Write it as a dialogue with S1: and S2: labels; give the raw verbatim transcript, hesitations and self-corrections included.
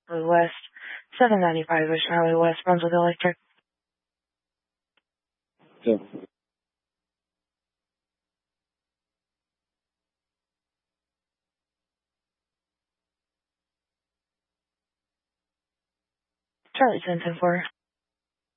S1: West, seven ninety-five West Highway West, Brunswick Electric.
S2: Yeah.
S1: Charlie ten ten four.